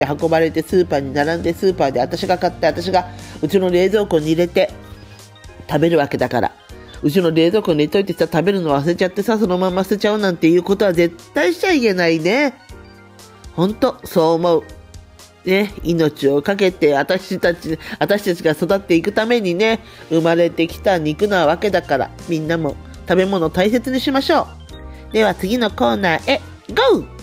運ばれてスーパーに並んで、スーパーで私が買って、私がうちの冷蔵庫に入れて食べるわけだから、うちの冷蔵庫に入れといてさ、食べるの忘れちゃってさ、そのまま捨てちゃうなんていうことは絶対しちゃいけないね。ほんとそう思うね。命をかけて私たちが育っていくためにね、生まれてきた肉なわけだから、みんなも食べ物を大切にしましょう。では次のコーナーへゴー。